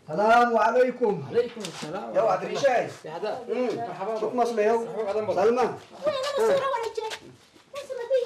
السلام عليكم. عليكم السلام. يا وعد ريشاي. يا حدا. مرحبا. شوف مصلي يو. سلمى. وين مصورة ولا شيء؟ مصورتي.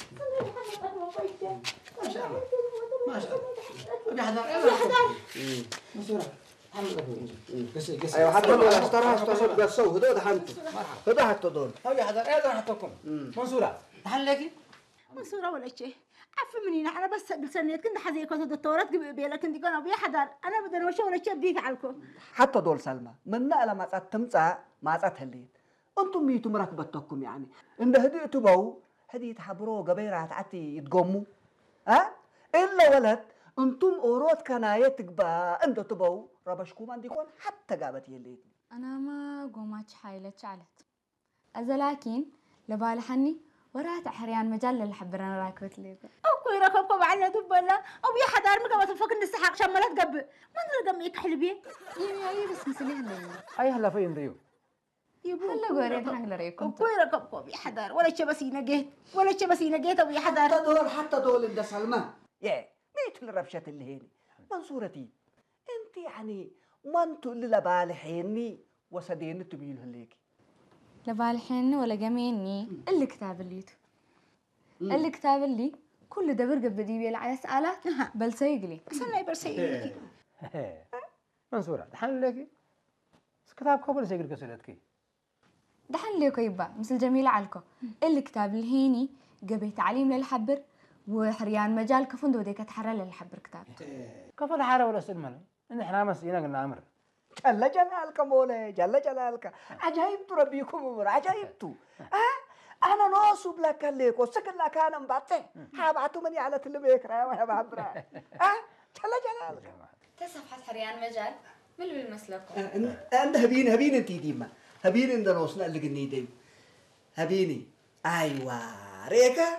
ما شاء الله. ما شاء الله. يا حدا. يا حدا. مصورة. قصي قصي. ايوه حتى دول اشتروا قصوا هدول حنتو. هدول حتى دول. يا حدا. ايه ده حطكم. منصورة. تعال لكن. مصورة ولا شيء؟ عفوا مني أنا بس بسنيت كنت حزين كنت دكتورات بيلا كنت كانوا بيا حدار أنا بدنا وش ولا شيء بديك عليكم. حتى دول سلمى منا لما تمسع ما تهلين. انتم ميتوا مركبتكم يعني. ان هديتوا بو هدي تحبروا قبيرة تعتي يتقوموا. ها؟ إلا ولد انتم أورود كنايتك با انت تبو ربشكم عندكم حتى قابت يلي. أنا ما قوماتش حايلة شعلت. أذا لكن لبالي حني ورات حريان مجال اللي حبرنا راكبت ليكم. أو كوي ركبكم على دبنا أو يا حدار مقامة الفكر نستحق شمالات قبل ما نرقم يكحل بيه. أي بس مسليه اللي. أي هلا فين ديو. يبو. هلا قريت حق لريكم. كوي ركبكم يا حدار ولا شيء بس ينجيت ولا شيء بس ينجيت أو يا حدار. حتى دول عند سلمى. يا ميت الربشة اللي هيني. منصورتي انت يعني ما انتوا اللي لبالحيني وسدين تبين هليكي. لبالي حين ولا جميني اللي كتاب الليتو. اللي كتاب اللي كل ده برقب بدي بيل على سؤالات بل سيقلي. أصلا يبر سيقلي. منصورة. تعال لكن. كتاب كبر سيقل كسرتكي. دحن ليكو يبا مثل جميلة علكو اللي كتاب الهيني قبل تعليم للحبر وحريان مجال كفندو ديك تحرر للحبر كتاب. كفر حارة ولا سلمة. إن إحنا مسينا قلنا أمر. جل جلالك مولاي جل جلالك عجائبت ربيكم أمر عجائبت أنا ناصب لك الليك وسكن لك أنا مبعته حابعتو مني على تلميك رايا يا بعبرا جل جلالك تصفحة حريان مجال من اللي بالمسلكم أنت هبين أنت ديما هبين أنت نوصنا اللي قلني ديم هبيني أيوة ريكا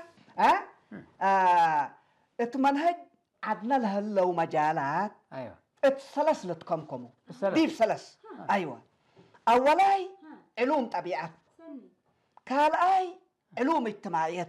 اتمنهج عدنا لها لو مجالات أيوة اتسلس لتكمكمو ديف سلس أيوة أولاي علوم طبيعة كالاي علوم اجتماعيات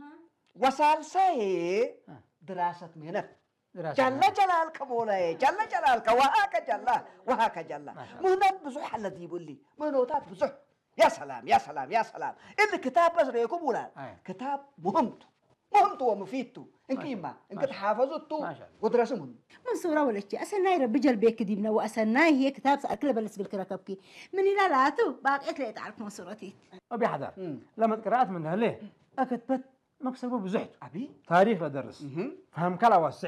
وثالثاي دراسة مهنة جل جلالك مولاي جل جلالك وهاك جل مهنة بزح الذي يقول لي مهنوتات بزح يا سلام يا سلام يا سلام اللي كتاب بس ريكم ولا كتاب مهمته ومفيدته إنك إما إنك تحافظته ودراسة مهم منصورة ولا شيء أسناي ربي جلبيك ديبنا وأسناي هي كتاب سأكله بلس بالكركبكي من هنا لاتو باقي أكله تعرف منصورتي أبي حضر لما قرأت منها ليه أكتبت مكسبه بزحت أبي تاريخ لدرس فهم كلا واسع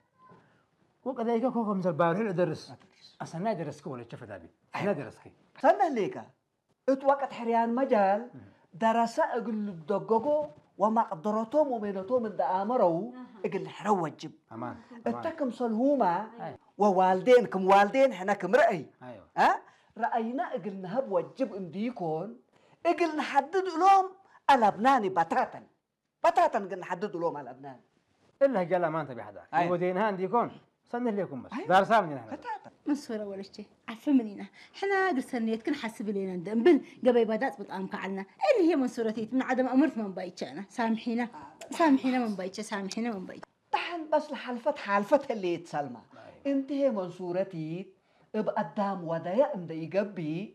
وكذلك كوكو مثل بارح لدرس أسناي درسك ولا شفت أبي أنا درسك سنة ليك اتوقت حريان مجال دراسة أقول الدقوقو ومقدرتهم ومينتهم من دآمروا اقل حرو وجب أمان اتكم صلهوما ووالدينكم والدين حناكم رأي أيوة رأينا اقل نهب وجب انديكون اقل نحدد لهم الأبناني بتاتا قل نحدد لهم الأبنان إلا جل ما أنت بحدا ودينها عنديكون سنة ليكم بس أيوة. دار سامني نحن بتاتا منصورة ولا شيء عفوا منينا حنا قصنيت كن حسب لينا ندنبل قبل بدات بطعمك عنا اللي هي منصورتي من عدم أمرت من بايتش أنا سامحينا من بايتش طحن بس حالفت اللي يتسلمى انتهي منصورتي بقدام ودايا اندا يقبي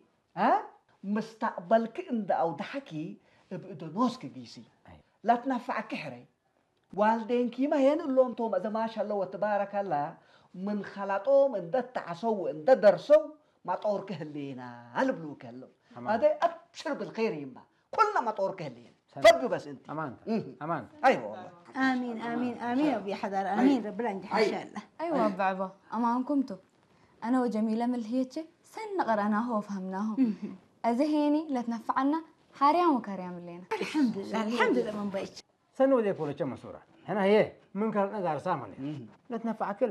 مستقبلك اندا او دحكي بقدر نوسك جيسي لا تنفعك حري والدين كيما هين اللهم توم اذا ما شاء الله وتبارك الله من خلطهم اندا تعصوا اندا درسوا ما طورك هلينا هلبلوك هلو هذا ابشر بالخير يما كلنا ما طورك هلينا فضلوا بس انت أمان ايوه والله آمين آمين آمين يا أبي حضر آمين ربنا ينجح إن شاء الله أيوة بعبا أمانكمتو أنا وجميلة من الهيتش سن قرأناه وفهمناه أزهيني لا تنفعنا حاريان وكاريان لينا الحمد لله من بايتش سنة وديك ولا كم صورة هنا هي من كان نقدر سامل لا تنفع كل